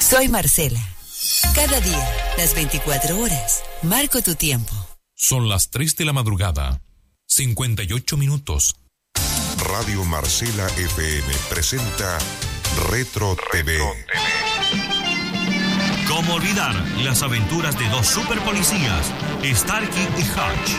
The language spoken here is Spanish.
Soy Marcela. Cada día, las 24 horas, marco tu tiempo. Son las 3 de la madrugada, 58 minutos. Radio Marcela FM presenta Retro TV. ¿Cómo olvidar las aventuras de dos superpolicías, Starkey y Hutch?